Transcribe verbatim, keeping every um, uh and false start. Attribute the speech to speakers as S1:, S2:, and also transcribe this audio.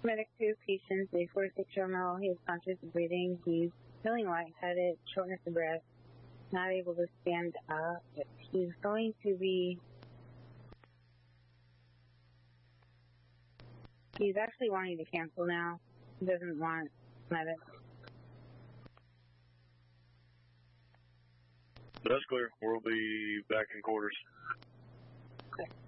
S1: Medic two, patient three forty-six terminal. He is conscious of breathing. He's feeling lightheaded, shortness of breath, not able to stand up. He's going to be... He's actually wanting to cancel now. He doesn't want medic.
S2: That's clear. We'll be back in quarters.
S1: Okay.